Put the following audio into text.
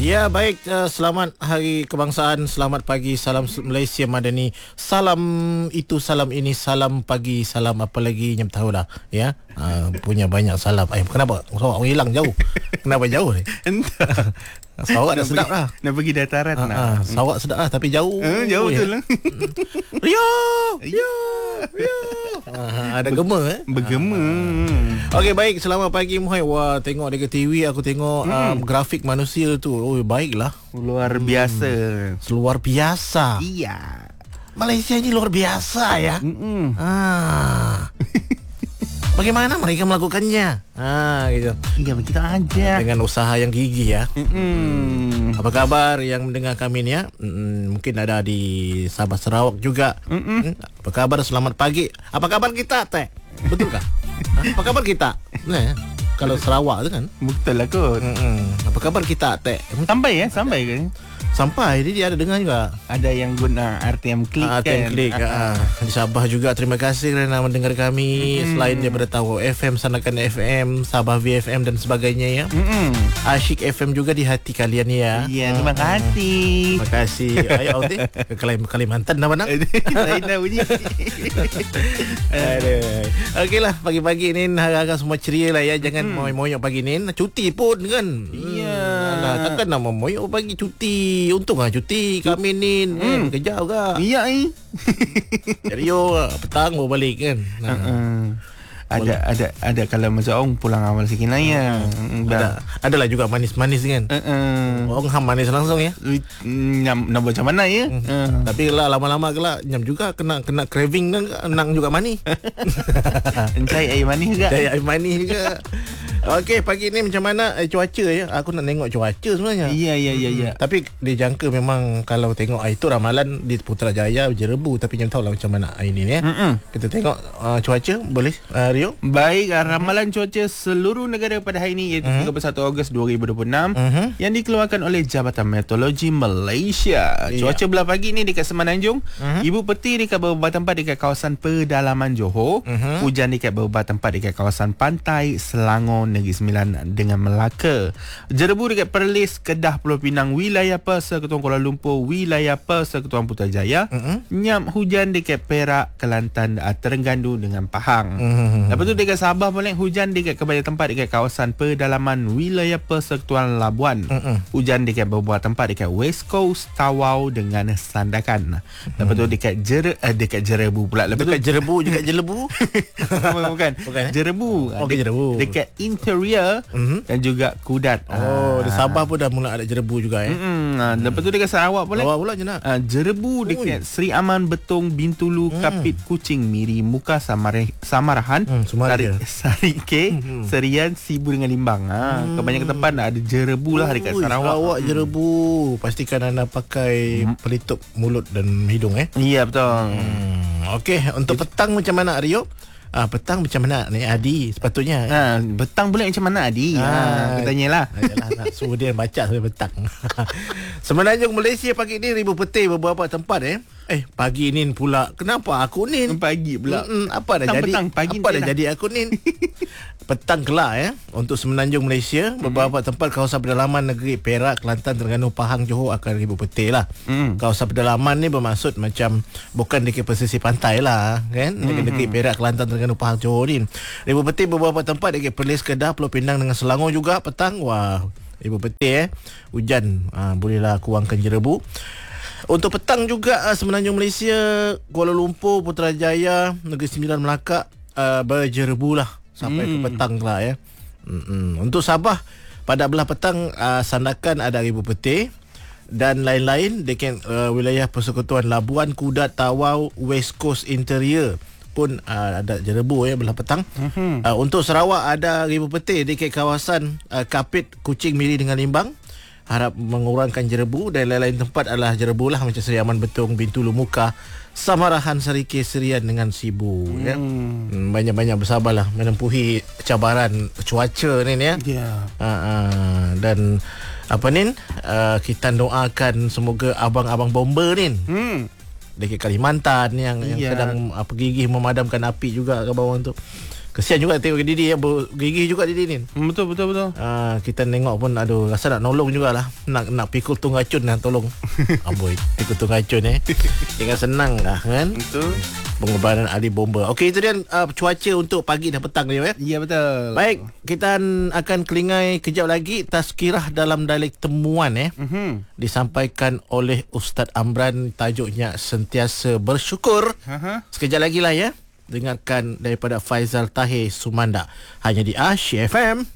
Ya, baik. Selamat Hari Kebangsaan, selamat pagi, salam Malaysia Madani. Salam itu, salam ini, salam pagi, salam apa lagi, nyam tahulah. Ya, punya banyak salam. Kenapa? Sarawak hilang jauh. Kenapa jauh ni? Entah. Sarawak dah sedap lah. Nak pergi dataran Sarawak sedap lah, tapi jauh. Jauh betul lah. Rio. Ada gema Bergema. Okey, baik. Selamat pagi Muhai. Wah, tengok dekat TV aku tengok grafik manusia tu. Oh, baiklah. Luar biasa. Luar biasa. Iya. Malaysia ni luar biasa ya. Bagaimana mereka melakukannya? Gitu. Iya, begitu aja. Dengan usaha yang gigih ya. Apa kabar yang mendengar kami ni ya? Mungkin ada di Sabah Sarawak juga. Apa kabar? Selamat pagi. Apa kabar kita, Teh? Betulkah? Apa kabar kita? Nah, kalau Sarawak tu kan. Betul lah kot. Apa kabar kita, Teh? Sampai ke? Sampai dia ada dengar juga. Ada yang guna RTM Klik kan. RTM Klik di Sabah juga. Terima kasih kerana mendengar kami. Selain daripada Tahu FM, Sanakan FM, Sabah VFM dan sebagainya ya. Asyik FM juga di hati kalian ya. Ya, terima kasih. Terima kasih. Ayo Audi ke Kalimantan dah mana? Lain dah bunyi. Okeylah, pagi-pagi ni harga semua ceria lah ya. Jangan moyok pagi ni. Cuti pun kan. Iya. Takkan nak moyok pagi cuti. Untung lah cuti kami ni. Kerja juga. Iya Jadi petang baru balik kan. Ada kalau macam orang pulang awal sikit lah ya. Adalah juga manis-manis kan. Orang ham manis langsung ya. Nak buat macam mana ya? Tapi lah lama-lama kelak nyam juga kena craving nang juga manis. Cari air manis juga. Cari air manis juga. Okey, pagi ni macam mana cuaca ya? Aku nak tengok cuaca sebenarnya. Ya. Tapi dijangka memang kalau tengok itu ramalan di Putrajaya Jerebu, tapi jangan tahu lah macam mana hari ni ya. Kita tengok cuaca boleh Rio? Baik, ramalan cuaca seluruh negara pada hari ini iaitu 31 Ogos 2026 yang dikeluarkan oleh Jabatan Meteorologi Malaysia. Cuaca belah pagi ni dekat Semenanjung, Ibu Peti dekat beberapa tempat dekat kawasan pedalaman Johor, hujan dekat beberapa tempat dekat kawasan pantai Selangor Negeri Sembilan dengan Melaka. Jerebu dekat Perlis, Kedah, Pulau Pinang, wilayah Persekutuan Kuala Lumpur, wilayah Persekutuan Putrajaya. Nyam hujan dekat Perak, Kelantan, Terengganu dengan Pahang. Lepas tu dekat Sabah boleh hujan dekat kebanyakan tempat dekat kawasan pedalaman wilayah Persekutuan Labuan. Hujan dekat beberapa tempat dekat West Coast, Tawau dengan Sandakan. Lepas tu dekat Jerebu pula. Lepas dekat Jerebu juga Jelebu. Bukan. Jerebu. Okey, Jerebu. Dekat interior dan juga Kudat. Di Sabah pun dah mula ada Jerebu juga ya. Lepas tu dekat Sarawak boleh. Sarawak pula je nak. Jerebu dekat Seri Aman, Betong, Bintulu, Kapit, Kuching, Miri, Muka, Samarahan, Sari K, Serian, Sibu dengan Limbang. Kebanyakan tempat ada jerebu lah dekat Sarawak. Sarawak jerebu. Pastikan anda pakai pelitup mulut dan hidung Ya, betul. Okey, untuk petang macam mana Rio? Petang macam mana ni Adi sepatutnya? Petang boleh macam mana Adi? Kita tanyalah. Yalah, suruh dia baca sampai petang. Semenanjung Malaysia pagi ni ribu peti beberapa tempat pagi ni pula. Kenapa aku ni? Pagi pula. Apa dah jadi? Pagi apa dah jadi aku ni? Petang kelak untuk Semenanjung Malaysia beberapa tempat kawasan pedalaman negeri Perak, Kelantan, Terengganu, Pahang, Johor akan ribu peti lah. Kawasan pedalaman ni bermaksud macam bukan dekat pesisir pantai lah kan. Negeri Perak, Kelantan, Terengganu, Pahang, Johor ni. Ribu peti beberapa tempat dekat Perlis, Kedah, Pulau Pinang dengan Selangor juga petang. Wah, ribu peti hujan bolehlah kurangkan jerebu. Untuk petang juga Semenanjung Malaysia, Kuala Lumpur, Putrajaya, Negeri Sembilan, Melaka berjerebu lah sampai ke petang lah ya. Untuk Sabah pada belah petang Sandakan ada ribu peti dan lain-lain dekat wilayah Persekutuan Labuan, Kudat, Tawau, West Coast Interior pun ada jerebu belah petang. Untuk Sarawak ada ribu peti dekat kawasan Kapit, Kuching, Miri dengan Limbang. Harap mengurangkan jerebu dan lain-lain tempat adalah jerebu lah macam Seri Aman, Betong, Bintulu, Muka, Samarahan, Sarike, Serian dengan Sibu ya. Banyak-banyak bersabarlah menempuhi cabaran cuaca ni ya. Dan apa ni kita doakan semoga abang-abang bomber ni dekat Kalimantan yang sedang gigih memadamkan api juga ke bawah tu. Kesian juga tengok Didi yang bergigih juga Didi ni. Betul. Kita tengok pun aduh rasa nak nolong jugalah. Nak pikul tung racun lah tolong. Amboi, pikul tung racun Jangan senang lah kan. Betul. Pengorbanan ahli bomba. Okey, itu dia cuaca untuk pagi dan petang ni ya. Ya, betul. Baik, kita akan kelingai kejap lagi tazkirah dalam dialek temuan disampaikan oleh Ustaz Amran, tajuknya Sentiasa Bersyukur. Sekejap lagi lah ya. Dengarkan daripada Faizal Tahir Sumanda hanya di Asyik FM.